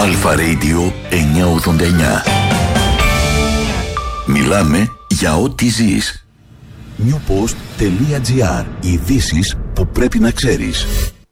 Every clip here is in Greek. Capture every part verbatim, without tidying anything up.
Αλφα Radio εννιακόσια ογδόντα εννιά. Μιλάμε για ό,τι ζεις. newpost.gr. Ειδήσεις που πρέπει να ξέρεις.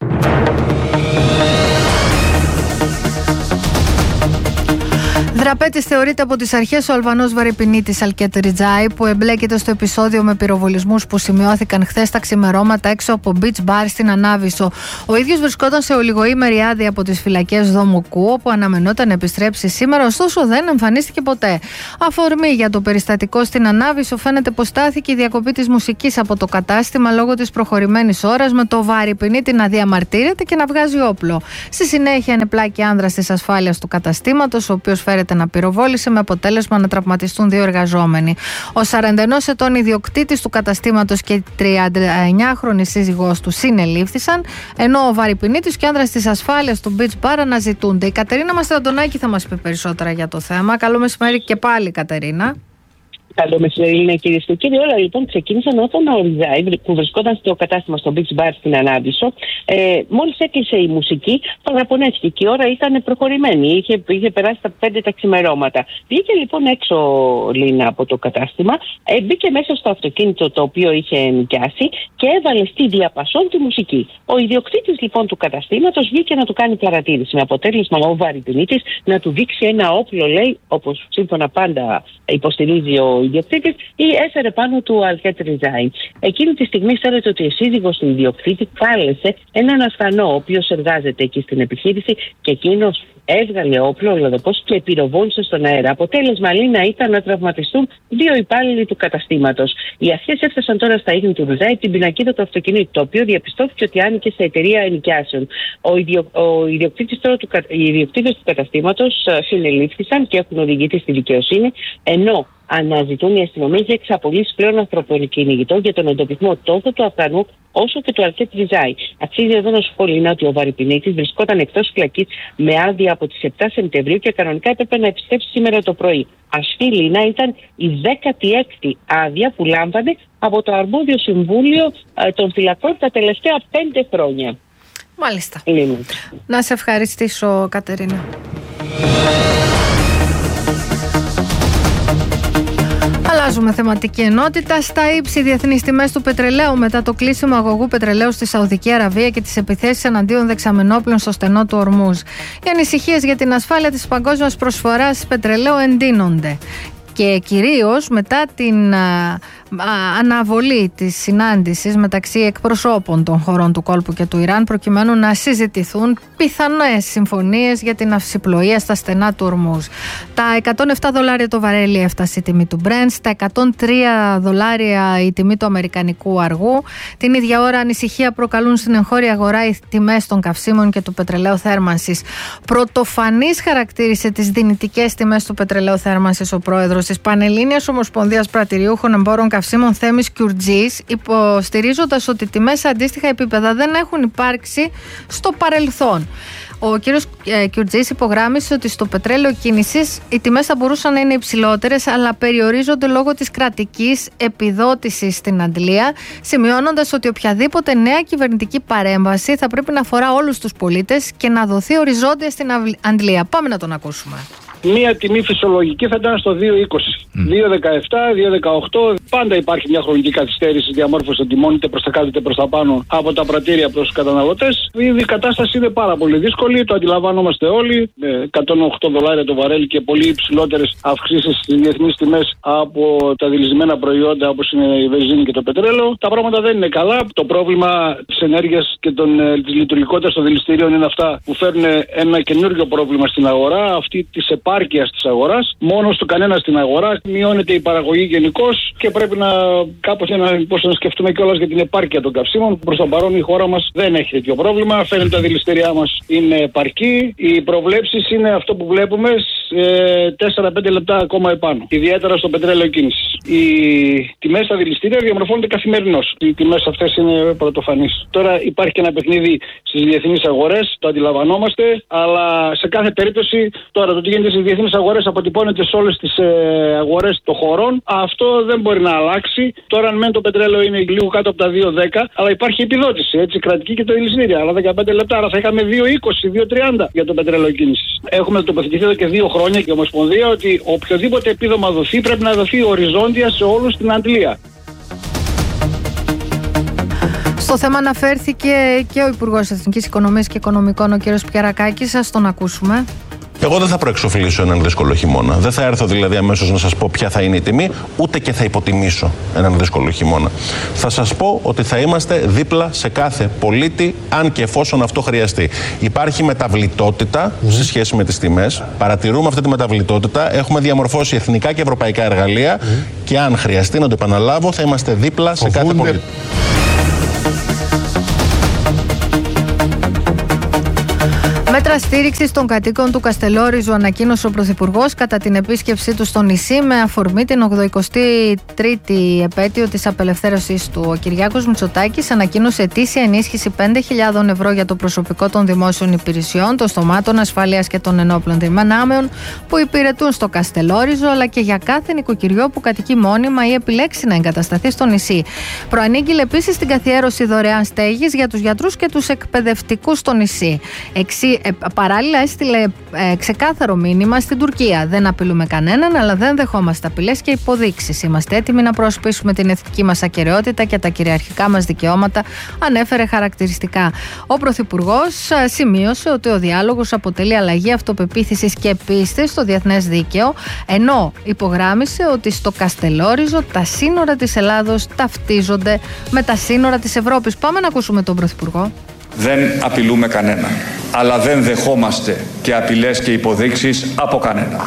Δραπέτης θεωρείται από τις αρχές ο Αλβανός βαρυπινίτης Αλκέτ Ριτζάη, που εμπλέκεται στο επεισόδιο με πυροβολισμούς που σημειώθηκαν χθες τα ξημερώματα έξω από beach bar στην Ανάβησο. Ο ίδιος βρισκόταν σε ολιγοήμερη άδεια από τις φυλακές Δομοκού, όπου αναμενόταν να επιστρέψει σήμερα, ωστόσο δεν εμφανίστηκε ποτέ. Αφορμή για το περιστατικό στην Ανάβησο φαίνεται πως στάθηκε η διακοπή της μουσικής από το κατάστημα λόγω της προχωρημένης ώρας, με το βαρυπινίτη να διαμαρτύρεται και να βγάζει όπλο. Στη συνέχεια, ανεπλάκη άνδρας της ασφάλειας του καταστήματος, ο οποίος φέρεται να πυροβόλησε, με αποτέλεσμα να τραυματιστούν δύο εργαζόμενοι. Ο σαράντα ενός ετών ιδιοκτήτης του καταστήματος και η τριανταεννιάχρονη σύζυγός του συνελήφθησαν, ενώ ο βαρυπινίτης και ο άνδρας της ασφάλειας του beach bar αναζητούνται. Η Κατερίνα Μαστραντονάκη θα μας πει περισσότερα για το θέμα. Καλό μεσημέρι και πάλι, Κατερίνα. Καλό μεσημέρι, κυρίε και κύριοι. Όλα λοιπόν ξεκίνησαν όταν ο Ριτζάη, που βρισκόταν στο κατάστημα στο beach bar στην Ανάβησο, ε, μόλις έκλεισε η μουσική, παραπονέθηκε και η ώρα ήταν προχωρημένη. Είχε, είχε περάσει τα πέντε τα ξημερώματα. Βγήκε λοιπόν έξω, Λίνα, από το κατάστημα, ε, μπήκε μέσα στο αυτοκίνητο το οποίο είχε νοικιάσει και έβαλε στη διαπασόν τη μουσική. Ο ιδιοκτήτης λοιπόν του καταστήματος βγήκε να του κάνει παρατήρηση. Με αποτέλεσμα ο βαρυπινίτης να του δείξει ένα όπλο, λέει, όπως σύμφωνα πάντα υποστηρίζει ο ιδιοκτήτης, ή έφερε πάνω του Αλκέτ Ριτζάη. Εκείνη τη στιγμή ξέρετε ότι η σύζυγος του ιδιοκτήτη κάλεσε έναν Αφγανό, ο οποίος εργάζεται εκεί στην επιχείρηση, και εκείνος έβγαλε όπλο, ολοδοπός, και πυροβόλησε στον αέρα. Αποτέλεσμα, Λίνα, ήταν να τραυματιστούν δύο υπάλληλοι του καταστήματος. Οι αρχές έφτασαν τώρα στα ίχνη του Ριτζάη την πινακίδα του αυτοκινήτου, το οποίο διαπιστώθηκε ότι άνοιγε σε εταιρεία ενοικιάσεων. Ο, ιδιο, ο ιδιοκτήτης τώρα του, οι ιδιοκτήτες του καταστήματος συνελήφθησαν και έχουν οδηγηθεί στη δικαιοσύνη, ενώ αναζητούν οι αστυνομίες για εξαπολύσεις πλέον ανθρωποκυνηγητών για τον εντοπισμό τόσο του Αφγανού όσο και του Αλκέτ Ριτζάη. Αξίζει εδώ να σου πω, Λίνα, ότι ο βαρυπινίτης βρισκόταν εκτός φυλακής με άδεια από τις επτά Σεπτεμβρίου και κανονικά έπρεπε να επιστρέψει σήμερα το πρωί. Αυτή, Λίνα, ήταν η δέκατη έκτη άδεια που λάμβανε από το αρμόδιο συμβούλιο ε, των φυλακών τα τελευταία πέντε χρόνια. Μάλιστα. Λίνα. Να σε ευχαριστήσω, Κατερίνα. Αλλάζουμε θεματική ενότητα. Στα ύψη διεθνείς τιμές του πετρελαίου μετά το κλείσιμο αγωγού πετρελαίου στη Σαουδική Αραβία και τις επιθέσεις εναντίον δεξαμενόπλων στο στενό του Ορμούζ. Οι ανησυχίες για την ασφάλεια της παγκόσμιας προσφοράς πετρελαίου εντείνονται. Και κυρίως μετά την α, α, αναβολή της συνάντησης μεταξύ εκπροσώπων των χωρών του κόλπου και του Ιράν, προκειμένου να συζητηθούν πιθανές συμφωνίες για την αυσιπλοεία στα στενά του Ορμούζ. Τα εκατόν επτά δολάρια το βαρέλι έφτασε η τιμή του Brent, στα εκατόν τρία δολάρια η τιμή του αμερικανικού αργού. Την ίδια ώρα ανησυχία προκαλούν στην εγχώρια αγορά οι τιμές των καυσίμων και του πετρελαίου θέρμανσης. Πρωτοφανής χαρακτήρισε τις δυνητικές τιμές του πετρελαίου θέρμανσης ο πρόεδρος της Πανελλήνιας Ομοσπονδίας Πρατηριούχων Εμπόρων Καυσίμων Θέμης Κιουρτζής, υποστηρίζοντας ότι τιμές σε αντίστοιχα επίπεδα δεν έχουν υπάρξει στο παρελθόν. Ο κύριος Κιουρτζής υπογράμμισε ότι στο πετρέλαιο κίνησης οι τιμές θα μπορούσαν να είναι υψηλότερες, αλλά περιορίζονται λόγω της κρατικής επιδότησης στην Αντλία, σημειώνοντας ότι οποιαδήποτε νέα κυβερνητική παρέμβαση θα πρέπει να αφορά όλους τους πολίτες και να δοθεί οριζόντια στην Αντλία. Πάμε να τον ακούσουμε. Μία τιμή φυσιολογική θα ήταν στο δύο είκοσι. Mm. δύο δεκαεπτά, δύο δεκαοκτώ. Πάντα υπάρχει μια χρονική καθυστέρηση διαμόρφωση των τιμών, είτε προς τα κάτω είτε προς τα πάνω, από τα πρατήρια προς τους καταναλωτές. Ήδη η κατάσταση είναι πάρα πολύ δύσκολη, το αντιλαμβάνομαστε όλοι. εκατόν οκτώ δολάρια το βαρέλι και πολύ υψηλότερες αυξήσεις στις διεθνείς τιμές από τα δηλισμένα προϊόντα όπως είναι η βενζίνη και το πετρέλαιο. Τα πράγματα δεν είναι καλά. Το πρόβλημα της ενέργειας και της λειτουργικότητας των δηληστηρίων είναι αυτά που φέρνουν ένα καινούριο πρόβλημα στην αγορά, αυτή της επάρκειας της αγοράς. Μόνος του κανένα στην αγορά, μειώνεται η παραγωγή γενικώς και πρέπει να κάπως να, να σκεφτούμε κιόλας για την επάρκεια των καυσίμων. Προς το παρόν η χώρα μας δεν έχει τέτοιο πρόβλημα. Φαίνεται τα δηληστήριά μας είναι επαρκή. Οι προβλέψεις είναι αυτό που βλέπουμε ε, τέσσερα πέντε λεπτά ακόμα επάνω. Ιδιαίτερα στο πετρέλαιο κίνησης. Οι τιμές στα δηληστήρια διαμορφώνονται καθημερινώς. Οι τιμές αυτές είναι πρωτοφανείς. Τώρα υπάρχει και ένα παιχνίδι στις διεθνείς αγορές, το αντιλαμβανόμαστε, αλλά σε κάθε περίπτωση τώρα το τι γίνεται στις διεθνείς αγορές αποτυπώνεται σε όλες τις ε, αγορές των χωρών. Αυτό δεν μπορεί να αλλάξει. Τώρα, αν μεν το πετρέλαιο είναι λίγο κάτω από τα δύο δέκα, αλλά υπάρχει επιδότηση, έτσι, κρατική και τα δηληστήρια. Αλλά δεκαπέντε λεπτά, άρα θα είχαμε δύο είκοσι, δύο τριάντα για το πετρέλαιο κίνησης. Έχουμε τοποθετηθεί εδώ και δύο χρόνια και η Ομοσπονδία ότι οποιοδήποτε επίδομα δοθεί πρέπει να δοθεί οριζόντια σε όλους στην αντλία. Στο θέμα αναφέρθηκε και ο Υπουργός Εθνικής Οικονομίας και Οικονομικών, ο κ. Πιερακάκης. Ας τον ακούσουμε. Εγώ δεν θα προεξοφλήσω έναν δύσκολο χειμώνα. Δεν θα έρθω δηλαδή αμέσως να σας πω ποια θα είναι η τιμή, ούτε και θα υποτιμήσω έναν δύσκολο χειμώνα. Θα σας πω ότι θα είμαστε δίπλα σε κάθε πολίτη, αν και εφόσον αυτό χρειαστεί. Υπάρχει μεταβλητότητα mm. σε σχέση με τις τιμές. Παρατηρούμε αυτή τη μεταβλητότητα. Έχουμε διαμορφώσει εθνικά και ευρωπαϊκά εργαλεία mm. και αν χρειαστεί, να το επαναλάβω, θα είμαστε δίπλα σε κάθε πολίτη. Μέτρα στήριξης των κατοίκων του Καστελόριζου ανακοίνωσε ο Πρωθυπουργός κατά την επίσκεψή του στο νησί με αφορμή την ογδοηκοστή τρίτη επέτειο της απελευθέρωσης του. Ο Κυριάκος Μητσοτάκης ανακοίνωσε ετήσια ενίσχυση πέντε χιλιάδες ευρώ για το προσωπικό των δημόσιων υπηρεσιών, των στομάτων ασφαλείας και των ενόπλων δυνάμεων που υπηρετούν στο Καστελόριζο, αλλά και για κάθε νοικοκυριό που κατοικεί μόνιμα ή επιλέξει να εγκατασταθεί στο νησί. Προανήγγειλε επίσης την καθιέρωση δωρεάν στέγης για τους γιατρούς και τους εκπαιδευτικούς στο νησί. Εξή, ε, παράλληλα έστειλε ε, ξεκάθαρο μήνυμα στην Τουρκία. Δεν απειλούμε κανέναν, αλλά δεν δεχόμαστε απειλές και υποδείξεις. Είμαστε έτοιμοι να προασπίσουμε την εθνική μας ακεραιότητα και τα κυριαρχικά μας δικαιώματα, ανέφερε χαρακτηριστικά. Ο Πρωθυπουργός σημείωσε ότι ο διάλογος αποτελεί αλλαγή αυτοπεποίθησης και πίστης στο διεθνές δίκαιο, ενώ υπογράμμισε ότι στο Καστελόριζο τα σύνορα της Ελλάδος ταυτίζονται με τα σύνορα της Ευρώπης. Πάμε να ακούσουμε τον Πρωθυπουργό. Δεν απειλούμε κανέναν, αλλά δεν δεχόμαστε και απειλές και υποδείξεις από κανένα.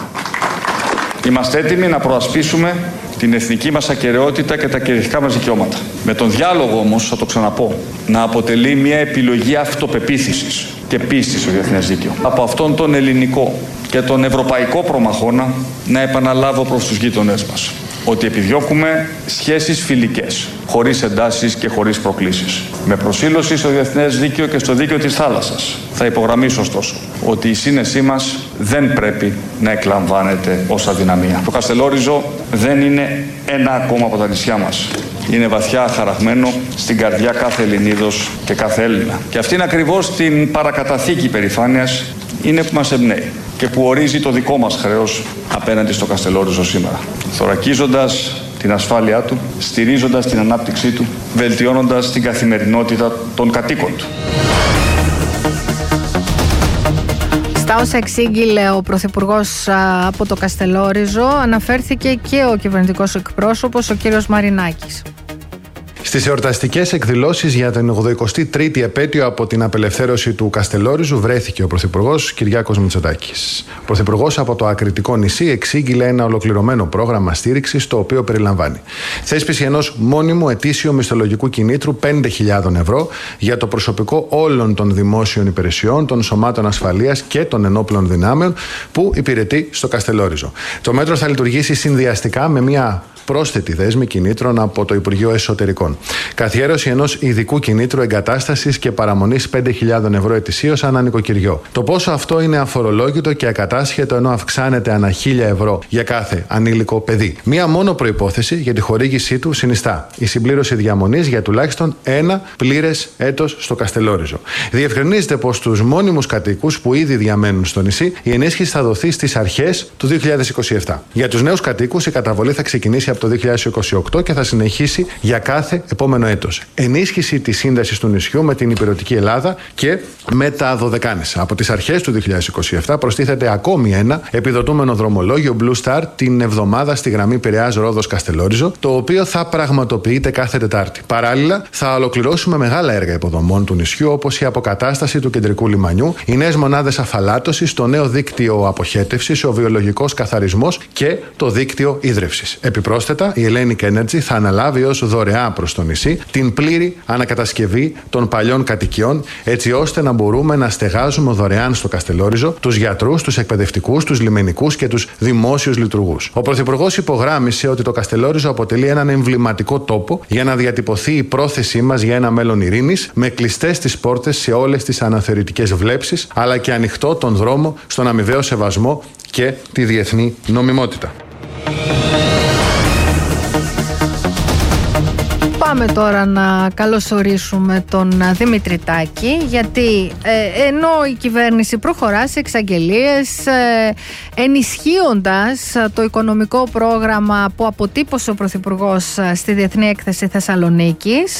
Είμαστε έτοιμοι να προασπίσουμε την εθνική μας ακεραιότητα και τα κυριαρχικά μας δικαιώματα. Με τον διάλογο όμως, θα το ξαναπώ, να αποτελεί μια επιλογή αυτοπεποίθησης και πίστης στο διεθνές δίκαιο. Από αυτόν τον ελληνικό και τον ευρωπαϊκό προμαχώνα να επαναλάβω προς τους γείτονές μας ότι επιδιώκουμε σχέσεις φιλικές, χωρίς εντάσεις και χωρίς προκλήσεις. Με προσήλωση στο διεθνές δίκαιο και στο δίκαιο της θάλασσας. Θα υπογραμμίσω ωστόσο ότι η σύνεσή μας δεν πρέπει να εκλαμβάνεται ως αδυναμία. Το Καστελόριζο δεν είναι ένα ακόμα από τα νησιά μας. Είναι βαθιά χαραγμένο στην καρδιά κάθε Ελληνίδος και κάθε Έλληνα. Και αυτήν ακριβώς την παρακαταθήκη περηφάνειας είναι που μας εμπνέει και που ορίζει το δικό μας χρέος απέναντι στο Καστελόριζο σήμερα. Θωρακίζοντας την ασφάλειά του, στηρίζοντας την ανάπτυξή του, βελτιώνοντας την καθημερινότητα των κατοίκων του. Στα όσα εξήγηλε ο Πρωθυπουργός από το Καστελόριζο, αναφέρθηκε και ο κυβερνητικός εκπρόσωπος, ο κύριος Μαρινάκης. Στις εορταστικές εκδηλώσεις για την ογδοηκοστή τρίτη επέτειο από την απελευθέρωση του Καστελόριζου βρέθηκε ο Πρωθυπουργός Κυριάκος Μητσοτάκης. Ο Πρωθυπουργός από το ακριτικό νησί εξήγηλε ένα ολοκληρωμένο πρόγραμμα στήριξης, το οποίο περιλαμβάνει θέσπιση ενός μόνιμου ετήσιου μισθολογικού κινήτρου πέντε χιλιάδες ευρώ για το προσωπικό όλων των δημόσιων υπηρεσιών, των σωμάτων ασφαλείας και των ενόπλων δυνάμεων που υπηρετεί στο Καστελόριζο. Το μέτρο θα λειτουργήσει συνδυαστικά με μια πρόσθετη δέσμη κινήτρων από το Υπουργείο Εσωτερικών. Καθιέρωση ενός ειδικού κινήτρου εγκατάστασης και παραμονής πέντε χιλιάδες ευρώ ετησίως ανά νοικοκυριό. Το πόσο αυτό είναι αφορολόγητο και ακατάσχετο, ενώ αυξάνεται ανά χίλια ευρώ για κάθε ανήλικο παιδί. Μία μόνο προϋπόθεση για τη χορήγησή του συνιστά η συμπλήρωση διαμονής για τουλάχιστον ένα πλήρες έτος στο Καστελόριζο. Διευκρινίζεται πως στους μόνιμους κατοίκους που ήδη διαμένουν στο νησί, η ενίσχυση θα δοθεί στις αρχές του δύο χιλιάδες είκοσι επτά. Για τους νέους κατοίκους, η καταβολή θα ξεκινήσει από το δύο χιλιάδες είκοσι οκτώ και θα συνεχίσει για κάθε επόμενο έτος. Ενίσχυση της σύνδεσης του νησιού με την υπηρετική Ελλάδα και με τα Δωδεκάνησα. Από τις αρχές του δύο χιλιάδες είκοσι επτά προστίθεται ακόμη ένα επιδοτούμενο δρομολόγιο Blue Star την εβδομάδα στη γραμμή Πειραιάς-Ρόδος-Καστελόριζο, το οποίο θα πραγματοποιείται κάθε Τετάρτη. Παράλληλα, θα ολοκληρώσουμε μεγάλα έργα υποδομών του νησιού, όπως η αποκατάσταση του κεντρικού λιμανιού, οι νέες μονάδες αφαλάτωσης, το νέο δίκτυο αποχέτευσης, ο βιολογικός καθαρισμός και το δίκτυο ίδρευσης. Επιπρόσθετα, Επιπρόσθετα, η Hellenic Energy θα αναλάβει ως δωρεά προς το νησί την πλήρη ανακατασκευή των παλιών κατοικιών, έτσι ώστε να μπορούμε να στεγάζουμε δωρεάν στο Καστελόριζο τους γιατρούς, τους εκπαιδευτικούς, τους λιμενικούς και τους δημόσιους λειτουργούς. Ο Πρωθυπουργός υπογράμμισε ότι το Καστελόριζο αποτελεί έναν εμβληματικό τόπο για να διατυπωθεί η πρόθεσή μας για ένα μέλλον ειρήνης, με κλειστές τις πόρτες σε όλες τις αναθεωρητικές βλέψεις, αλλά και ανοιχτό τον δρόμο στον αμοιβαίο σεβασμό και τη διεθνή νομιμότητα. Πάμε τώρα να καλωσορίσουμε τον Δημήτρη Τάκη, γιατί ε, ενώ η κυβέρνηση προχωρά σε εξαγγελίες ε, ενισχύοντας το οικονομικό πρόγραμμα που αποτύπωσε ο Πρωθυπουργός στη Διεθνή Έκθεση Θεσσαλονίκης,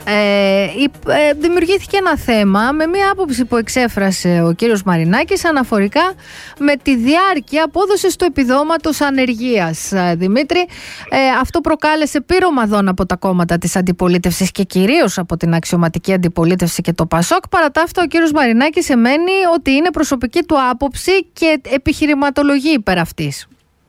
ε, ε, δημιουργήθηκε ένα θέμα με μια άποψη που εξέφρασε ο κύριος Μαρινάκης αναφορικά με τη διάρκεια απόδοσης του επιδόματος ανεργίας. Δημήτρη, ε, αυτό προκάλεσε πυρομαδών από τα κόμματα της αντιπολίτευσης και κυρίως από την αξιωματική αντιπολίτευση και το ΠΑΣΟΚ. Παρά τα αυτά, ο κύριος Μαρινάκης εμένει ότι είναι προσωπική του άποψη και επιχειρηματολογεί υπέρ αυτής.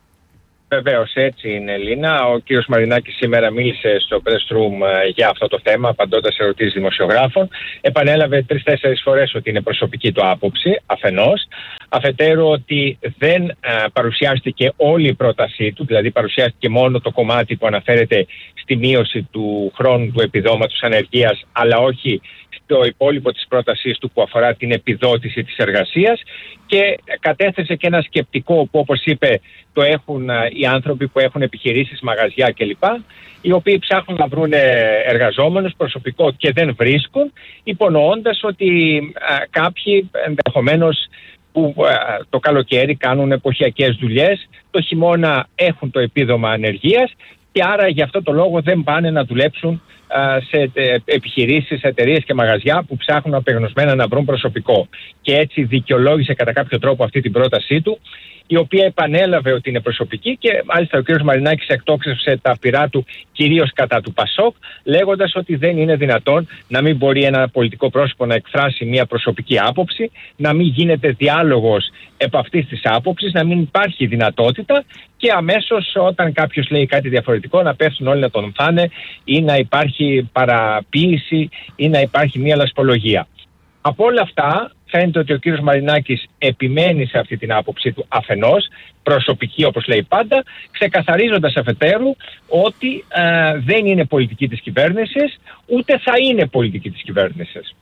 Βεβαίως, έτσι είναι, Ελίνα. Ο κύριος Μαρινάκης σήμερα μίλησε στο press room για αυτό το θέμα, απαντώντας σε ερωτήσεις δημοσιογράφων. Επανέλαβε τρεις-τέσσερις φορές ότι είναι προσωπική του άποψη, αφενός. Αφετέρου, ότι δεν α, παρουσιάστηκε όλη η πρότασή του, δηλαδή παρουσιάστηκε μόνο το κομμάτι που αναφέρεται στη μείωση του χρόνου του επιδόματος ανεργίας, αλλά όχι στο υπόλοιπο της πρότασής του που αφορά την επιδότηση της εργασίας, και κατέθεσε και ένα σκεπτικό που, όπως είπε, το έχουν οι άνθρωποι που έχουν επιχειρήσεις, μαγαζιά κλπ, οι οποίοι ψάχνουν να βρουν εργαζόμενους, προσωπικό και δεν βρίσκουν, υπονοώντας ότι α, κάποιοι ενδεχομένως που α, το καλοκαίρι κάνουν εποχιακές δουλειές, το χειμώνα έχουν το επίδομα ανεργίας και άρα γι' αυτό το λόγο δεν πάνε να δουλέψουν σε επιχειρήσεις, εταιρείες και μαγαζιά που ψάχνουν απεγνωσμένα να βρουν προσωπικό. Και έτσι δικαιολόγησε κατά κάποιο τρόπο αυτή την πρότασή του, η οποία επανέλαβε ότι είναι προσωπική, και μάλιστα ο κ. Μαρινάκης εκτόξευσε τα πειρά του κυρίως κατά του ΠΑΣΟΚ, λέγοντας ότι δεν είναι δυνατόν να μην μπορεί ένα πολιτικό πρόσωπο να εκφράσει μια προσωπική άποψη, να μην γίνεται διάλογος επ' αυτής της άποψης, να μην υπάρχει δυνατότητα και αμέσως όταν κάποιος λέει κάτι διαφορετικό να πέφτουν όλοι να τον φάνε ή να υπάρχει παραποίηση ή να υπάρχει μια λασπολογία. Από όλα αυτά φαίνεται ότι ο κύριος Μαρινάκης επιμένει σε αυτή την άποψη του αφενός, προσωπική όπως λέει πάντα, ξεκαθαρίζοντας αφετέρου ότι ε, δεν είναι πολιτική της κυβέρνησης, ούτε θα είναι πολιτική της κυβέρνησης.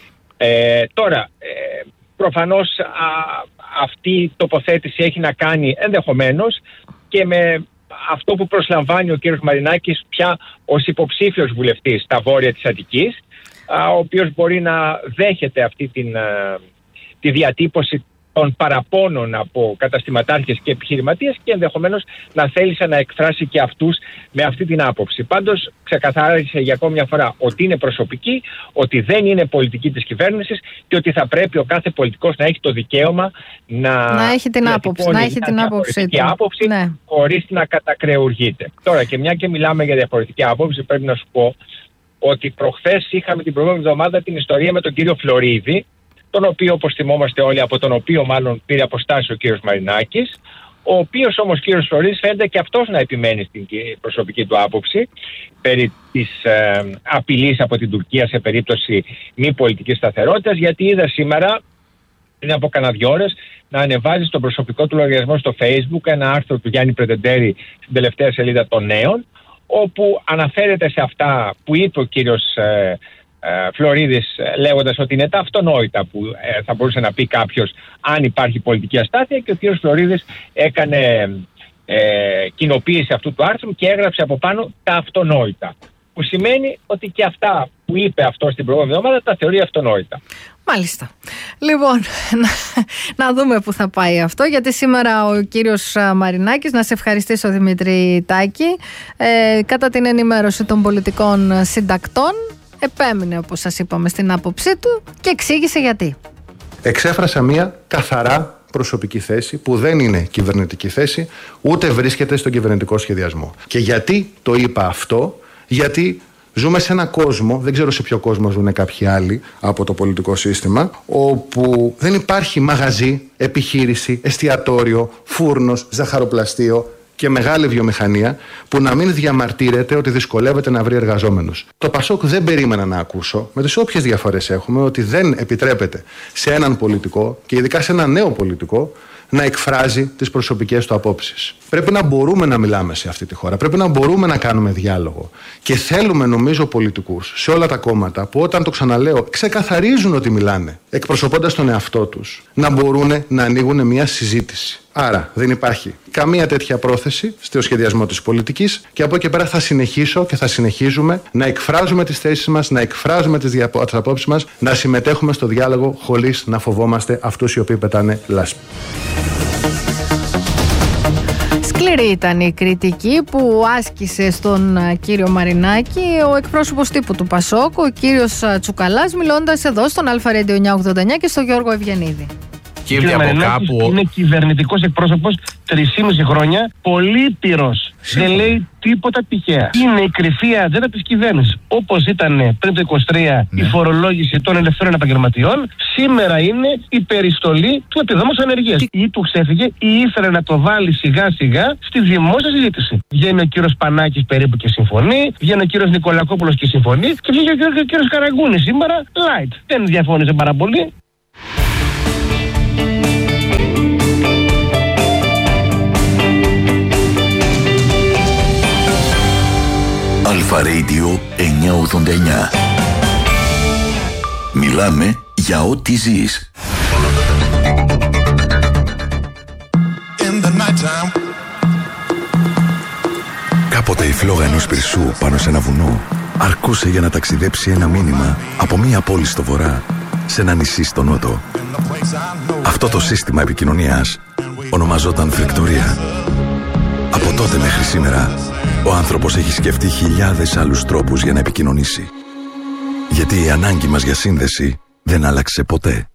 Ε, τώρα, ε, προφανώς α, αυτή η τοποθέτηση έχει να κάνει ενδεχομένως και με αυτό που προσλαμβάνει ο κύριος Μαρινάκης πια ως υποψήφιος βουλευτής στα βόρεια της Αττικής, ο οποίος μπορεί να δέχεται αυτή την, τη διατύπωση των παραπώνων από καταστηματάρχες και επιχειρηματίες και ενδεχομένως να θέλησε να εκφράσει και αυτούς με αυτή την άποψη. Πάντως ξεκαθάρισε για ακόμη μια φορά ότι είναι προσωπική, ότι δεν είναι πολιτική της κυβέρνησης και ότι θα πρέπει ο κάθε πολιτικός να έχει το δικαίωμα να, να έχει την άποψη, να έχει την άποψη, του. άποψη ναι. χωρίς να κατακρεουργείται. Τώρα, και μια και μιλάμε για διαφορετική άποψη, πρέπει να σου πω ότι προχθές είχαμε την προηγούμενη εβδομάδα την ιστορία με τον κύριο Φλωρίδη, τον οποίο, όπως θυμόμαστε όλοι, από τον οποίο μάλλον πήρε αποστάσεις ο κύριος Μαρινάκης, ο οποίος όμως κύριος Φλωρίδης φαίνεται και αυτός να επιμένει στην προσωπική του άποψη περί της ε, απειλής από την Τουρκία σε περίπτωση μη πολιτικής σταθερότητας, γιατί είδα σήμερα, πριν από κανένα δυο ώρες, να ανεβάζει στον προσωπικό του λογαριασμό στο Facebook ένα άρθρο του Γιάννη Πρετεντέρη στην τελευταία σελίδα των Νέων, όπου αναφέρεται σε αυτά που είπε ο κύριος ε, ε, Φλωρίδης, λέγοντας ότι είναι τα αυτονόητα που ε, θα μπορούσε να πει κάποιος αν υπάρχει πολιτική αστάθεια, και ο κύριος Φλωρίδης έκανε ε, κοινοποίηση αυτού του άρθρου και έγραψε από πάνω τα αυτονόητα, που σημαίνει ότι και αυτά που είπε αυτό στην προηγούμενη εβδομάδα τα θεωρεί αυτονόητα. Μάλιστα. Λοιπόν, να, να δούμε που θα πάει αυτό, γιατί σήμερα ο κύριος Μαρινάκης, να σε ευχαριστήσω Δημήτρη Τάκη, ε, κατά την ενημέρωση των πολιτικών συντακτών επέμεινε, όπως σας είπαμε, στην άποψή του και εξήγησε γιατί. Εξέφρασα μια καθαρά προσωπική θέση που δεν είναι κυβερνητική θέση, ούτε βρίσκεται στον κυβερνητικό σχεδιασμό. Και γιατί το είπα αυτό? Γιατί ζούμε σε ένα κόσμο, δεν ξέρω σε ποιο κόσμο ζουν κάποιοι άλλοι από το πολιτικό σύστημα, όπου δεν υπάρχει μαγαζί, επιχείρηση, εστιατόριο, φούρνος, ζαχαροπλαστείο, και μεγάλη βιομηχανία που να μην διαμαρτύρεται ότι δυσκολεύεται να βρει εργαζόμενους. Το Πασόκ δεν περίμενα να ακούσω, με τις όποιες διαφορές έχουμε, ότι δεν επιτρέπεται σε έναν πολιτικό και ειδικά σε έναν νέο πολιτικό να εκφράζει τις προσωπικές του απόψεις. Πρέπει να μπορούμε να μιλάμε σε αυτή τη χώρα, πρέπει να μπορούμε να κάνουμε διάλογο. Και θέλουμε, νομίζω, πολιτικούς σε όλα τα κόμματα που, όταν το ξαναλέω, ξεκαθαρίζουν ότι μιλάνε, εκπροσωπώντας τον εαυτό τους, να μπορούν να ανοίγουν μια συζήτηση. Άρα δεν υπάρχει καμία τέτοια πρόθεση στο σχεδιασμό της πολιτικής και από εκεί πέρα θα συνεχίσω και θα συνεχίζουμε να εκφράζουμε τις θέσεις μας, να εκφράζουμε τις, δια... τις απόψεις μας, να συμμετέχουμε στο διάλογο χωρίς να φοβόμαστε αυτούς οι οποίοι πετάνε λάσπη. Σκληρή ήταν η κριτική που άσκησε στον κύριο Μαρινάκη ο εκπρόσωπος τύπου του Πασόκ, ο κύριος Τσουκαλάς, μιλώντας εδώ στον Αλφα Radio εννιακόσια ογδόντα εννιά και στον Γιώργο Ευγενίδη. Κύριε Μαρινάκης είναι κυβερνητικός εκπρόσωπος τρισήμιση χρόνια, πολύπειρος. Δεν λέει τίποτα τυχαία. Είναι η κρυφή ατζέντα της κυβέρνησης. Όπως ήταν πριν το είκοσι τρία ναι. η φορολόγηση των ελευθερών επαγγελματιών, σήμερα είναι η περιστολή του επιδόματος ανεργίας. Ή του ξέφυγε ή ήθελε να το βάλει σιγά σιγά στη δημόσια συζήτηση. Βγαίνει ο κύριος Πανάκης περίπου και συμφωνεί, βγαίνει ο κύριος Νικολακόπουλος και συμφωνεί, και βγαίνει ο κύριος, κύριος Καραγκούνης σήμερα light. Δεν διαφώνησε πάρα πολύ. Αλφα Radio εννιακόσια ογδόντα εννιά. Μιλάμε για ό,τι ζεις. Κάποτε η φλόγα ενός πυρσού πάνω σε ένα βουνό αρκούσε για να ταξιδέψει ένα μήνυμα από μία πόλη στο βορρά σε ένα νησί στο νότο. Αυτό το σύστημα επικοινωνίας ονομαζόταν φρεκτορία. Από τότε μέχρι σήμερα ο άνθρωπος έχει σκεφτεί χιλιάδες άλλους τρόπους για να επικοινωνήσει. Γιατί η ανάγκη μας για σύνδεση δεν άλλαξε ποτέ.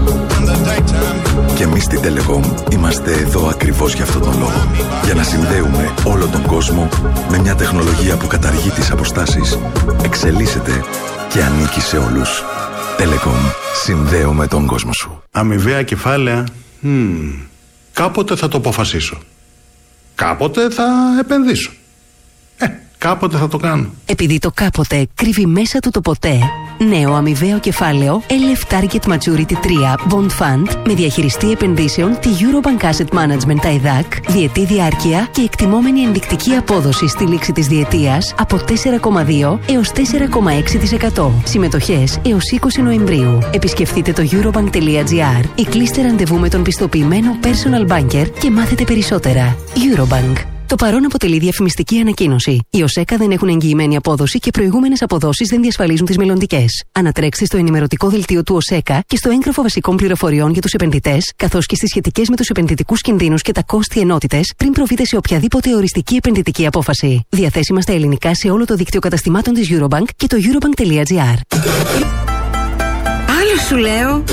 Και εμείς στη Telecom είμαστε εδώ ακριβώς για αυτόν τον λόγο. Για να συνδέουμε όλο τον κόσμο με μια τεχνολογία που καταργεί τις αποστάσεις, εξελίσσεται και ανήκει σε όλους. Telecom. Συνδέουμε τον κόσμο σου. Αμοιβαία κεφάλαια. Hmm. Κάποτε θα το αποφασίσω. Κάποτε θα επενδύσω. Ε, κάποτε θα το κάνω. Επειδή το κάποτε κρύβει μέσα του το ποτέ, νέο αμοιβαίο κεφάλαιο ελ εφ Target Maturity τρία Bond Fund με διαχειριστή επενδύσεων τη Eurobank Asset Management άι δι έι σι, διετή διάρκεια και εκτιμόμενη ενδεικτική απόδοση στη λήξη της διετίας από τέσσερα κόμμα δύο έως τέσσερα κόμμα έξι τοις εκατό. Συμμετοχές έως είκοσι Νοεμβρίου. Επισκεφτείτε το eurobank τελεία gr ή κλείστε ραντεβού με τον πιστοποιημένο personal banker και μάθετε περισσότερα. Eurobank. Το παρόν αποτελεί διαφημιστική ανακοίνωση. Οι ΟΣΕΚΑ δεν έχουν εγγυημένη απόδοση και προηγούμενες αποδόσεις δεν διασφαλίζουν τις μελλοντικές. Ανατρέξτε στο ενημερωτικό δελτίο του ΟΣΕΚΑ και στο έγγραφο βασικών πληροφοριών για τους επενδυτές, καθώς και στις σχετικές με τους επενδυτικούς κινδύνους και τα κόστη ενότητες, πριν προβείτε σε οποιαδήποτε οριστική επενδυτική απόφαση. Διαθέσιμα στα ελληνικά σε όλο το δίκτυο καταστημάτων της Eurobank και το eurobank τελεία gr. Άλλο σου λέω.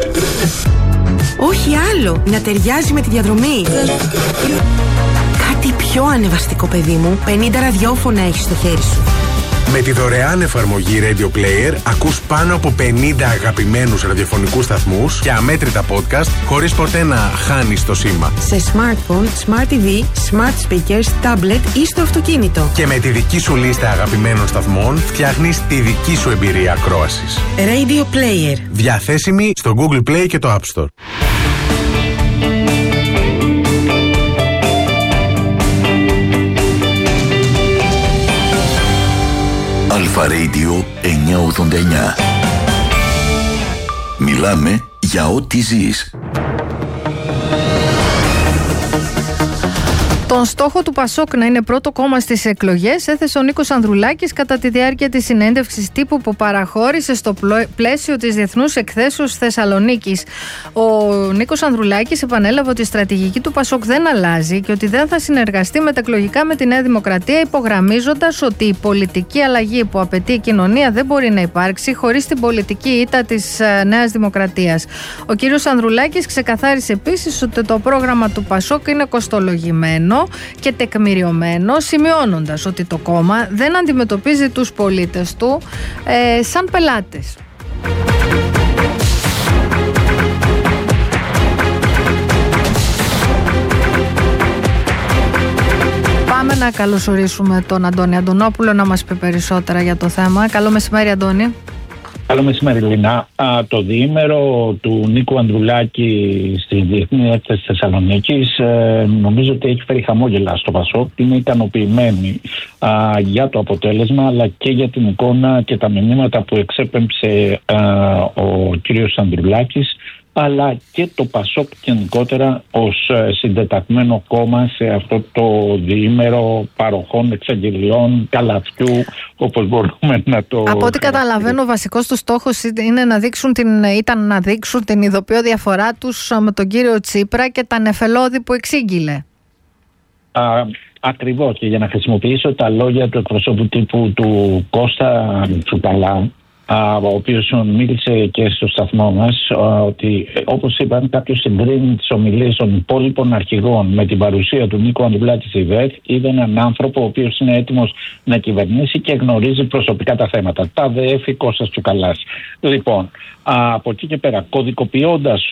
Όχι άλλο. Να ταιριάζει με τη διαδρομή. Κάτι πιο ανεβαστικό, παιδί μου. πενήντα ραδιόφωνα έχεις στο χέρι σου. Με τη δωρεάν εφαρμογή Radio Player ακούς πάνω από πενήντα αγαπημένους ραδιοφωνικούς σταθμούς και αμέτρητα podcast χωρίς ποτέ να χάνεις το σήμα. Σε smartphone, smart τι βι, smart speakers, tablet ή στο αυτοκίνητο. Και με τη δική σου λίστα αγαπημένων σταθμών φτιάχνεις τη δική σου εμπειρία ακρόασης. Radio Player. Διαθέσιμη στο Google Play και το App Store. Αλφα Radio εννιακόσια ογδόντα εννιά. Μιλάμε για ό,τι ζεις. Τον στόχο του Πασόκ να είναι πρώτο κόμμα στις εκλογές έθεσε ο Νίκος Ανδρουλάκης κατά τη διάρκεια της συνέντευξης τύπου που παραχώρησε στο πλαίσιο της Διεθνούς Εκθέσεως Θεσσαλονίκης. Ο Νίκος Ανδρουλάκης επανέλαβε ότι η στρατηγική του Πασόκ δεν αλλάζει και ότι δεν θα συνεργαστεί μετακλογικά με τη Νέα Δημοκρατία, υπογραμμίζοντας ότι η πολιτική αλλαγή που απαιτεί η κοινωνία δεν μπορεί να υπάρξει χωρίς την πολιτική ήττα της Νέας Δημοκρατίας. Ο κύριος Ανδρουλάκης ξεκαθάρισε επίσης ότι το πρόγραμμα του Πασόκ είναι κοστολογημένο και τεκμηριωμένο, σημειώνοντας ότι το κόμμα δεν αντιμετωπίζει τους πολίτες του ε, σαν πελάτες. να καλωσορίσουμε τον Αντώνη Αντωνόπουλο να μας πει περισσότερα για το θέμα. Καλό μεσημέρι, Αντώνη. Καλό μεσημέρι, Λινά. Το διήμερο του Νίκου Ανδρουλάκη στη Διεθνή Έκθεση Θεσσαλονίκης ε, νομίζω ότι έχει φέρει χαμόγελα στο Πασόκ. Είναι ικανοποιημένοι α, για το αποτέλεσμα, αλλά και για την εικόνα και τα μηνύματα που εξέπεμψε α, ο κύριος Ανδρουλάκης, αλλά και το Πασόκ γενικότερα ως συντεταγμένο κόμμα σε αυτό το διήμερο παροχών, εξαγγελιών, καλαθιού, όπως μπορούμε να το... Από ό,τι καταλαβαίνω, ο βασικός του στόχος είναι να δείξουν την, ήταν να δείξουν την ειδοποιώ διαφορά τους με τον κύριο Τσίπρα και τα νεφελώδη που εξήγηλε. Α, ακριβώς, και για να χρησιμοποιήσω τα λόγια του εκπροσώπου τύπου του Κώστα Τσουπαλά, ο οποίος μίλησε και στο σταθμό μας, ότι όπως είπαν, κάποιος συγκρίνει τις ομιλίες των υπόλοιπων αρχηγών με την παρουσία του Νίκου Ανδρουλάκη στη ΔΕΘ. Είδε έναν άνθρωπο ο οποίος είναι έτοιμος να κυβερνήσει και γνωρίζει προσωπικά τα θέματα. Τα ΔΕΕΦ Κώστας Τσουκαλάς. Λοιπόν, από εκεί και πέρα, κωδικοποιώντας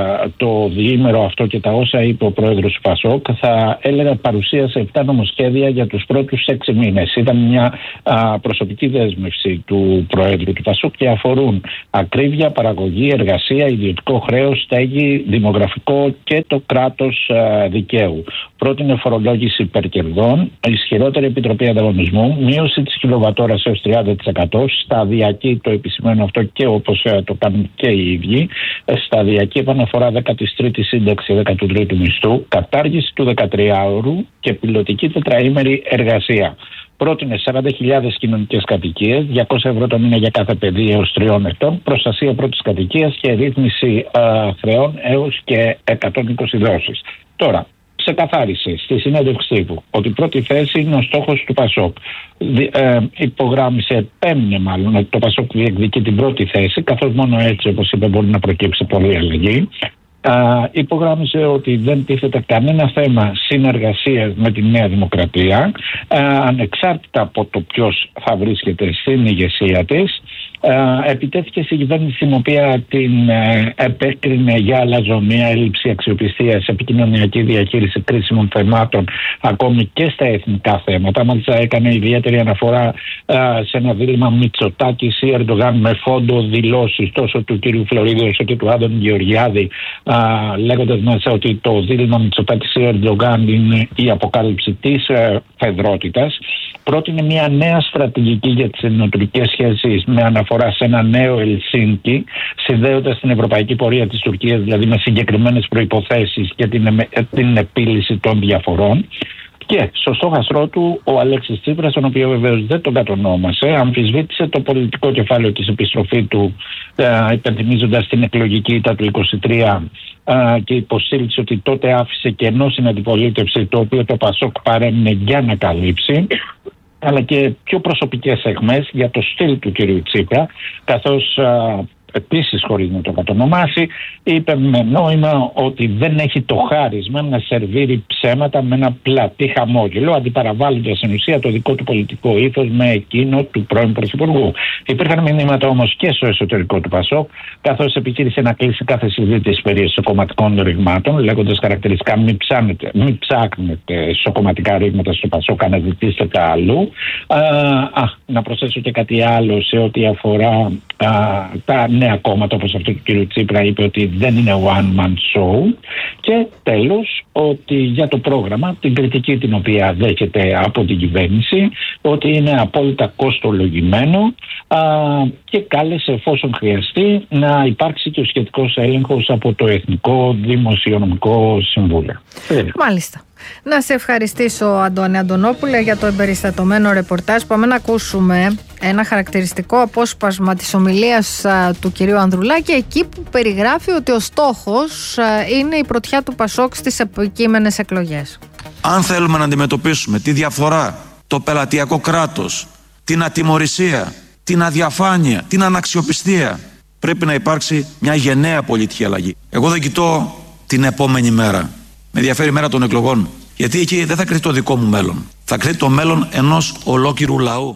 το διήμερο αυτό και τα όσα είπε ο πρόεδρος του Πασόκ, θα έλεγα παρουσίασε επτά νομοσχέδια για τους πρώτους έξι μήνες. Ήταν μια προσωπική δέσμευση του πρόεδρου του Πασόκ και αφορούν ακρίβεια, παραγωγή, εργασία, ιδιωτικό χρέος, στέγη, δημογραφικό και το κράτος δικαίου. Πρότεινε φορολόγηση υπερκερδών, ισχυρότερη επιτροπή ανταγωνισμού, μείωση της κιλοβατόρας έως τριάντα τοις εκατό, σταδιακή, το επισημαίνω αυτό και όπως το κάνουν και οι ίδιοι, σταδιακή επαναφορά δέκατη τρίτη σύνταξη δέκατου τρίτου μισθού, κατάργηση του δεκατριάωρου και πιλωτική τετραήμερη εργασία. Πρότεινε σαράντα χιλιάδες κοινωνικές κατοικίες, διακόσια ευρώ το μήνα για κάθε παιδί έως τριών ετών, προστασία πρώτης κατοικίας και ρύθμιση α, χρεών έως και εκατόν είκοσι δόσεις. Τώρα, ξεκαθάρισε στη συνέντευξη τύπου ότι η πρώτη θέση είναι ο στόχος του Πασόκ. Δι, ε, υπογράμμισε, επέμεινε μάλλον, ότι το Πασόκ διεκδικεί την πρώτη θέση, καθώς μόνο έτσι, όπως είπε, μπορεί να προκύψει πολλή αλλαγή. Uh, υπογράμμισε ότι δεν τίθεται κανένα θέμα συνεργασίας με τη Νέα Δημοκρατία, uh, ανεξάρτητα από το ποιος θα βρίσκεται στην ηγεσία της. Uh, επιτέθηκε στην κυβέρνηση, την οποία την uh, επέκρινε για αλαζονία, έλλειψη αξιοπιστίας, επικοινωνιακή διαχείριση κρίσιμων θεμάτων, ακόμη και στα εθνικά θέματα. Μάλιστα έκανε ιδιαίτερη αναφορά uh, σε ένα δίλημμα Μητσοτάκης ή Ερντογάν, με φόντο δηλώσεις τόσο του κ. Φλωρίδη όσο και του Άδων Γεωργιάδη, Uh, λέγοντας μέσα ότι το δίλημμα Μητσοτάκης ή Ερντογάν είναι η αποκάλυψη της uh, φεδρότητας. Πρότεινε μια νέα στρατηγική για τις ελληνοτουρκικές σχέσεις με αναφορά σε ένα νέο Ελσίνκι, συνδέοντας την ευρωπαϊκή πορεία της Τουρκίας δηλαδή με συγκεκριμένες προϋποθέσεις για την, την επίλυση των διαφορών. Και στο στόχαστρό του ο Αλέξης Τσίπρας, τον οποίο βεβαίως δεν τον κατονόμασε, αμφισβήτησε το πολιτικό κεφάλαιο της επιστροφή του, ε, υπενθυμίζοντας την εκλογική ήττα του είκοσι τρία ε, και υποστήριξε ότι τότε άφησε κενό στην αντιπολίτευση, το οποίο το Πασόκ παρέμεινε για να καλύψει, αλλά και πιο προσωπικές αιχμές για το στυλ του κ. Τσίπρα, καθώς ε, επίσης χωρίς να το κατονομάσει, είπε με νόημα ότι δεν έχει το χάρισμα να σερβίρει ψέματα με ένα πλατή χαμόγελο, αντιπαραβάλλοντας στην ουσία το δικό του πολιτικό ήθος με εκείνο του πρώην Πρωθυπουργού. Υπήρχαν μηνύματα όμως και στο εσωτερικό του Πασόκ, καθώς επιχείρησε να κλείσει κάθε συζήτηση περί εσωκομματικών ρηγμάτων, λέγοντας χαρακτηριστικά μην, ψάνετε, μην ψάχνετε εσωκομματικά ρήγματα στο Πασόκ, αναζητήστε τα αλλού. Α, α, να προσθέσω και κάτι άλλο σε ό,τι αφορά α, τα νέα κόμματα, όπως αυτό του κ. Τσίπρα, είπε ότι δεν είναι one man show. Και τέλος, ότι για το πρόγραμμα, την κριτική την οποία δέχεται από την κυβέρνηση, ότι είναι απόλυτα κοστολογημένο α, και κάλεσε, εφόσον χρειαστεί, να υπάρξει και ο σχετικός έλεγχος από το Εθνικό Δημοσιονομικό Συμβούλιο. Μάλιστα. Να σε ευχαριστήσω, Αντώνη Αντωνόπουλε, για το εμπεριστατωμένο ρεπορτάζ. Πάμε να ακούσουμε ένα χαρακτηριστικό απόσπασμα της ομιλίας α, του κυρίου Ανδρουλάκη, εκεί που περιγράφει ότι ο στόχος α, είναι η πρωτιά του Πασόκ στις επικείμενες εκλογές. Αν θέλουμε να αντιμετωπίσουμε τη διαφθορά, το πελατειακό κράτος, την ατιμωρησία, την αδιαφάνεια, την αναξιοπιστία, πρέπει να υπάρξει μια γενναία πολιτική αλλαγή. Εγώ δεν κοιτώ την επόμενη μέρα. Με ενδιαφέρει η μέρα των εκλογών. Γιατί εκεί δεν θα κρυθεί το δικό μου μέλλον. Θα κρυθεί το μέλλον ενός ολόκληρου λαού.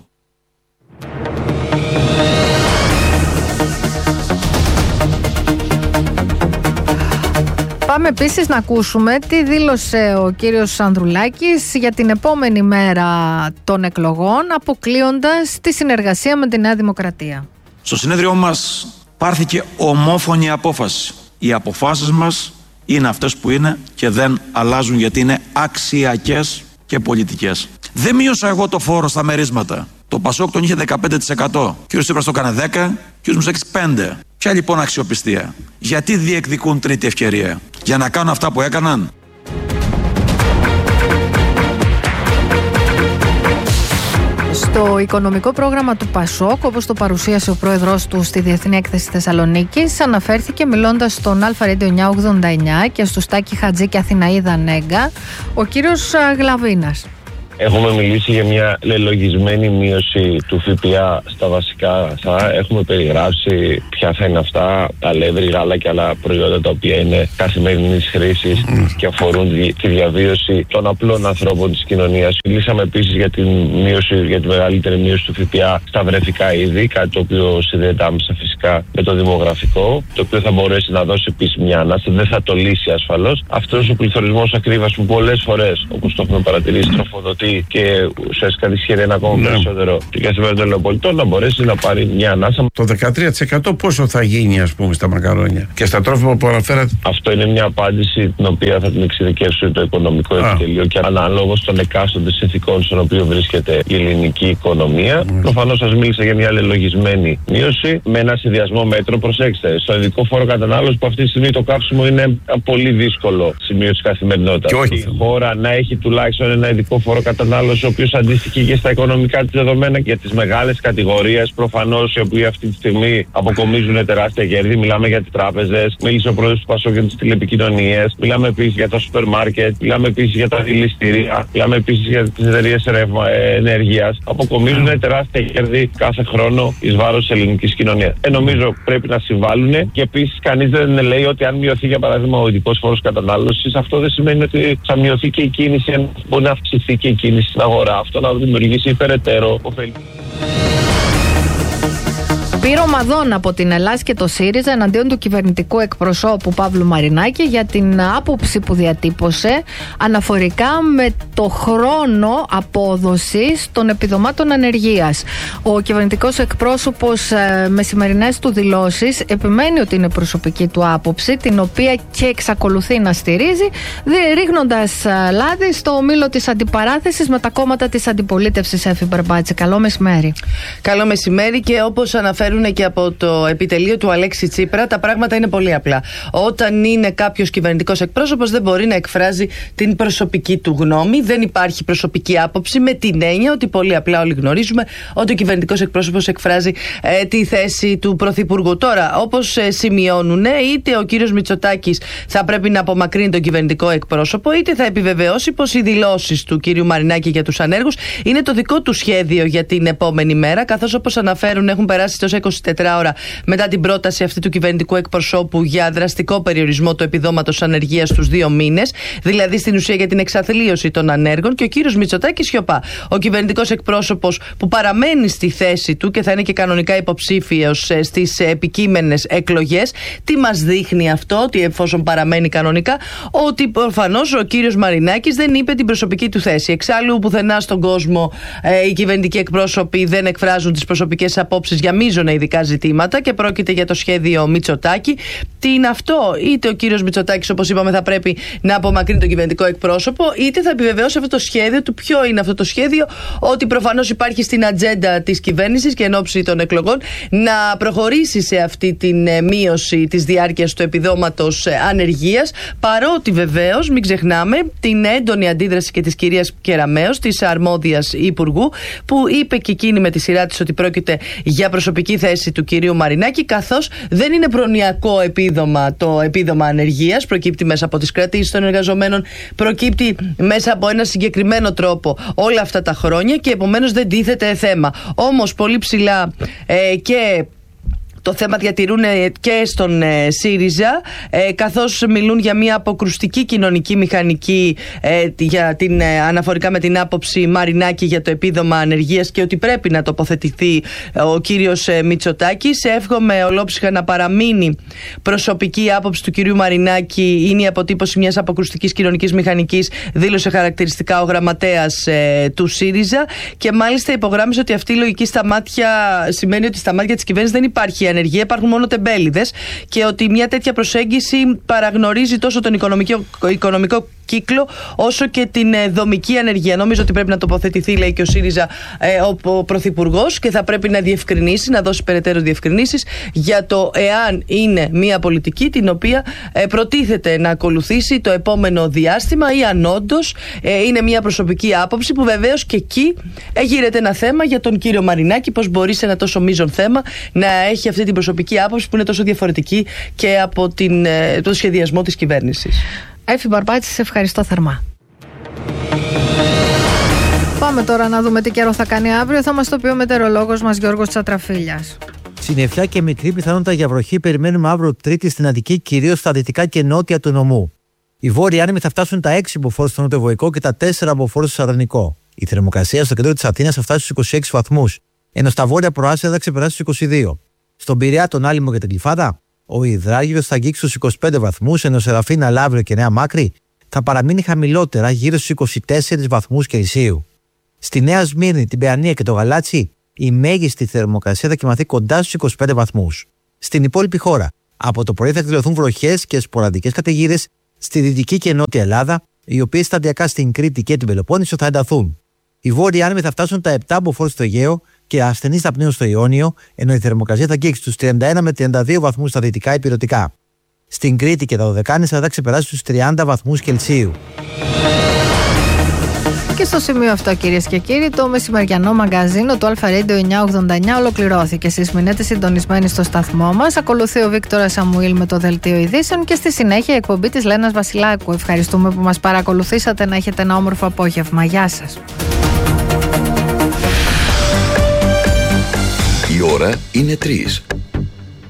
Πάμε επίσης να ακούσουμε τι δήλωσε ο κύριος Ανδρουλάκης για την επόμενη μέρα των εκλογών, αποκλείοντας τη συνεργασία με τη Νέα Δημοκρατία. Στο συνέδριό μας πάρθηκε ομόφωνη απόφαση. Οι αποφάσεις μας είναι αυτές που είναι και δεν αλλάζουν, γιατί είναι αξιακές και πολιτικές. Δεν μείωσα εγώ το φόρο στα μερίσματα. Το Πασόκ τον είχε δεκαπέντε τοις εκατό. Ο κ. Τσίπρας το έκανε δέκα τοις εκατό, ο κ. Μητσοτάκης πέντε τοις εκατό. Ποια λοιπόν αξιοπιστία? Γιατί διεκδικούν τρίτη ευκαιρία? Για να κάνουν αυτά που έκαναν? Στο οικονομικό πρόγραμμα του Πασόκ, όπως το παρουσίασε ο πρόεδρος του στη Διεθνή Έκθεση Θεσσαλονίκης, αναφέρθηκε μιλώντας στον Αλφα Radio εννιακόσια ογδόντα εννιά και στο Στάκη Χατζή και Αθηναίδα Νέγκα, ο κύριος Γλαβίνας. Έχουμε μιλήσει για μια λελογισμένη μείωση του ΦΠΑ στα βασικά αγαθά. Έχουμε περιγράψει ποια θα είναι αυτά, τα αλεύρι, γάλα και άλλα προϊόντα τα οποία είναι καθημερινής χρήσης mm. και αφορούν τη, τη διαβίωση των απλών ανθρώπων της κοινωνίας. Μιλήσαμε επίσης για, την μείωση, για τη μεγαλύτερη μείωση του ΦΠΑ στα βρεφικά είδη, κάτι το οποίο συνδέεται άμεσα φυσικά με το δημογραφικό, το οποίο θα μπορέσει να δώσει επίσης μια ανάσα, δεν θα το λύσει ασφαλώς. Αυτός ο πληθωρισμός ακρίβειας που πολλές φορές, όπως το έχουμε παρατηρήσει, τροφοδοτεί και ουσιαστικά δυσχερεί ένα ακόμα ναι. περισσότερο την καθημερινότητα των Λεοπολιτών, να μπορέσει να πάρει μια ανάσα. Το δεκατρία τοις εκατό πόσο θα γίνει, ας πούμε, στα μακαρόνια και στα τρόφιμα που αναφέρατε? Αυτό είναι μια απάντηση την οποία θα την εξειδικεύσει το οικονομικό επιτελείο και αναλόγως των εκάστοτε συνθηκών στον οποίο βρίσκεται η ελληνική οικονομία. Mm. Προφανώς σας μίλησα για μια λελογισμένη μείωση με ένα συνδυασμό μέτρων. Προσέξτε, στο ειδικό φόρο κατανάλωση που αυτή τη στιγμή το καύσιμο είναι πολύ δύσκολο σημείο της καθημερινότητας. Η χώρα να έχει τουλάχιστον ένα ειδικό φόρο κατανάλωση, ο οποίος αντίστοιχε και στα οικονομικά της δεδομένα για τις μεγάλες κατηγορίες, προφανώς οι οποίοι αυτή τη στιγμή αποκομίζουν τεράστια κέρδη. Μιλάμε για τις τράπεζες, μίλησε ο πρόεδρος του Πασόκ για τις τηλεπικοινωνίες, μιλάμε επίσης για τα σούπερ μάρκετ, μιλάμε επίσης για τα δηληστήρια, μιλάμε επίσης για τις εταιρείες ενέργειας. Αποκομίζουν τεράστια κέρδη κάθε χρόνο εις βάρος της ελληνικής κοινωνίας. Ε, νομίζω πρέπει να συμβάλλουν και επίσης κανείς δεν λέει ότι αν μειωθεί για παράδειγμα ο ειδικός φόρος κατανάλωσης, αυτό δεν σημαίνει ότι θα μειωθεί και η κίνηση, μπορεί να αυξηθεί και η κίνηση στην αγορά. Αυτό να δημιουργήσει υπεραιτέρω ωφέλη. Πυρομαδών από την Ελλάδα και το ΣΥΡΙΖΑ εναντίον του κυβερνητικού εκπροσώπου Παύλου Μαρινάκη για την άποψη που διατύπωσε αναφορικά με το χρόνο απόδοσης των επιδομάτων ανεργίας. Ο κυβερνητικός εκπρόσωπος με σημερινές του δηλώσεις επιμένει ότι είναι προσωπική του άποψη, την οποία και εξακολουθεί να στηρίζει, ρίχνοντας λάδι στο ομίλο της αντιπαράθεσης με τα κόμματα της αντιπολίτευσης. Εφη Μπαρμπάτση, καλό μεσημέρι. Καλό μεσημέρι, και όπως αναφέρουν και από το επιτελείο του Αλέξη Τσίπρα, τα πράγματα είναι πολύ απλά. Όταν είναι κάποιος κυβερνητικός εκπρόσωπος, δεν μπορεί να εκφράζει την προσωπική του γνώμη. Δεν υπάρχει προσωπική άποψη, με την έννοια ότι πολύ απλά όλοι γνωρίζουμε ότι ο κυβερνητικός εκπρόσωπος εκφράζει ε, τη θέση του Πρωθυπουργού. Τώρα, όπως ε, σημειώνουν, είτε ο κύριος Μητσοτάκης θα πρέπει να απομακρύνει τον κυβερνητικό εκπρόσωπο, είτε θα επιβεβαιώσει πως οι δηλώσεις του κύριου Μαρινάκη για τους ανέργους είναι το δικό του σχέδιο για την επόμενη μέρα, καθώς όπως αναφέρουν έχουν περάσει τόσα εικοσιτέσσερις ώρα μετά την πρόταση αυτή του κυβερνητικού εκπροσώπου για δραστικό περιορισμό του επιδόματος ανεργίας στους δύο μήνες, δηλαδή στην ουσία για την εξαθλίωση των ανέργων, και ο κύριος Μητσοτάκης σιωπά. Ο κυβερνητικός εκπρόσωπος που παραμένει στη θέση του και θα είναι και κανονικά υποψήφιος στις επικείμενες εκλογές, τι μας δείχνει αυτό? Ότι εφόσον παραμένει κανονικά, ότι προφανώς ο κύριος Μαρινάκης δεν είπε την προσωπική του θέση. Εξάλλου, πουθενά στον κόσμο ε, οι κυβερνητικοί εκπρόσωποι δεν εκφράζουν τις προσωπικές απόψεις για μείζωνα ειδικά ζητήματα, και πρόκειται για το σχέδιο Μητσοτάκη. Τι είναι αυτό? Είτε ο κύριος Μητσοτάκης, όπως είπαμε, θα πρέπει να απομακρύνει τον κυβερνητικό εκπρόσωπο, είτε θα επιβεβαιώσει αυτό το σχέδιο του. Ποιο είναι αυτό το σχέδιο? Ότι προφανώς υπάρχει στην ατζέντα της κυβέρνησης και εν ώψη των εκλογών να προχωρήσει σε αυτή την μείωση της διάρκειας του επιδόματος ανεργίας, παρότι βεβαίως μην ξεχνάμε την έντονη αντίδραση και της κυρίας Κεραμέως, της αρμόδιας υπουργού, που είπε και εκείνη με τη σειρά της ότι πρόκειται για προσωπική θέση του κυρίου Μαρινάκη, καθώς δεν είναι προνοιακό επίδομα το επίδομα ανεργίας, προκύπτει μέσα από τις κρατήσεις των εργαζομένων, προκύπτει μέσα από ένα συγκεκριμένο τρόπο όλα αυτά τα χρόνια, και επομένως δεν τίθεται θέμα. Όμως πολύ ψηλά ε, και το θέμα διατηρούν και στον ε, ΣΥΡΙΖΑ, ε, καθώς μιλούν για μια αποκρουστική κοινωνική μηχανική ε, για την, ε, αναφορικά με την άποψη Μαρινάκη για το επίδομα ανεργίας και ότι πρέπει να τοποθετηθεί ο κύριος ε, Μητσοτάκης. Εύχομαι ολόψυχα να παραμείνει προσωπική άποψη του κυρίου Μαρινάκη. Είναι η αποτύπωση μιας αποκρουστικής κοινωνικής μηχανικής, δήλωσε χαρακτηριστικά ο γραμματέας ε, του ΣΥΡΙΖΑ, και μάλιστα υπογράμμισε ότι αυτή η λογική στα μάτια σημαίνει ότι στα μάτια της κυβέρνησης δεν υπάρχει ανεργία, υπάρχουν μόνο τεμπέληδες, και ότι μια τέτοια προσέγγιση παραγνωρίζει τόσο τον οικονομικό, οικονομικό κύκλο όσο και την ε, δομική ανεργία. Νομίζω ότι πρέπει να τοποθετηθεί, λέει και ο ΣΥΡΙΖΑ, ε, ο, ο Πρωθυπουργός, και θα πρέπει να διευκρινίσει, να δώσει περαιτέρω διευκρινήσεις για το εάν είναι μια πολιτική την οποία ε, προτίθεται να ακολουθήσει το επόμενο διάστημα, ή αν όντως ε, είναι μια προσωπική άποψη, που βεβαίως και εκεί γύρεται ένα θέμα για τον κύριο Μαρινάκη, πώς μπορεί σε ένα τόσο μείζον θέμα να έχει αυτή την προσωπική άποψη που είναι τόσο διαφορετική και από την, ε, τον σχεδιασμό της κυβέρνησης. Έφη Μπαρμπάτση, σε ευχαριστώ θερμά. Πάμε τώρα να δούμε τι καιρό θα κάνει αύριο. Θα μας το πει ο μετεωρολόγος μας Γιώργος Τσατραφίλιας. Συννεφιά και μικρή πιθανότητα για βροχή περιμένουμε αύριο Τρίτη στην Αττική, κυρίως στα δυτικά και νότια του νομού. Οι βόρειοι άνεμοι θα φτάσουν τα έξι μποφόρ στο νοτιοβοϊκό και τα τέσσερα μποφόρ στο Σαρδανικό. Η θερμοκρασία στο κέντρο της Αθήνας θα φτάσει στους είκοσι έξι βαθμούς, ενώ στα βόρεια προάστια θα ξεπεράσει στους είκοσι δύο. Στον Πειραιά, τον Άλυμο και την Γλυφάδα, ο Ιδράγυρος θα αγγίξει στους είκοσι πέντε βαθμούς, ενώ Σεραφίνα, Λαύριο και Νέα Μάκρη θα παραμείνει χαμηλότερα, γύρω στους είκοσι τέσσερις βαθμούς Κελσίου. Στη Νέα Σμύρνη, την Παιανία και το Γαλάτσι, η μέγιστη θερμοκρασία θα κοιμαθεί κοντά στους είκοσι πέντε βαθμούς. Στην υπόλοιπη χώρα, από το πρωί θα εκδηλωθούν βροχές και σποραδικές καταιγίδες στη δυτική και νότια Ελλάδα, οι οποίες σταδιακά στην Κρήτη και την Πελοπόννησο θα ενταθούν. Οι βόρειοι άνεμοι θα φτάσουν τα επτά μποφόρ στο Αιγαίο και ασθενείς θα πνέουν στο Ιόνιο, ενώ η θερμοκρασία θα αγγίξει στους τριάντα ένα με τριάντα δύο βαθμούς στα δυτικά υπηρετικά. Στην Κρήτη και τα Δωδεκάνησα θα ξεπεράσει στους τριάντα βαθμούς Κελσίου. Και στο σημείο αυτό, κυρίες και κύριοι, το μεσημεριανό μαγκαζίνο του Αλφα Radio εννιακόσια ογδόντα εννιά ολοκληρώθηκε. Εσείς μείνετε συντονισμένοι στο σταθμό μας. Ακολουθεί ο Βίκτορας Σαμουήλ με το δελτίο ειδήσεων και στη συνέχεια η εκπομπή της Λένας Βασιλάκου. Ευχαριστούμε που μας παρακολουθήσατε. Να έχετε ένα όμορφο απόγευμα. Γεια σας. Η ώρα είναι τρεις.